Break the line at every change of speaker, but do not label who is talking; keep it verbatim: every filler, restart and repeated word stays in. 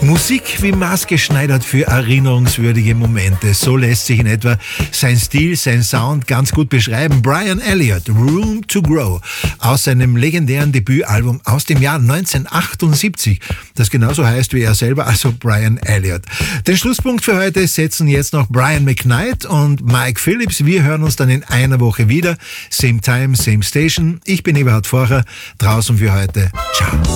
Musik wie maßgeschneidert für erinnerungswürdige Momente. So lässt sich in etwa sein Stil, sein Sound ganz gut beschreiben. Brian Elliott, Room to Grow, aus seinem legendären Debütalbum aus dem Jahr neunzehnhundertachtundsiebzig, das genauso heißt wie er selber, also Brian Elliott. Den Schlusspunkt für heute setzen jetzt noch Brian McKnight und Mike Phillips. Wir hören uns dann in einer Woche wieder. Same time, same station. Ich bin Eberhard Forcher, draußen für heute. Ciao.